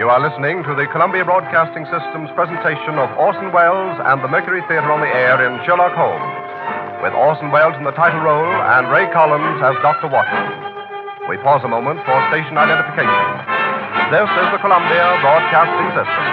You are listening to the Columbia Broadcasting System's presentation of Orson Welles and the Mercury Theater on the air in Sherlock Holmes, with Orson Welles in the title role and Ray Collins as Dr. Watson. We pause a moment for station identification. This is the Columbia Broadcasting System.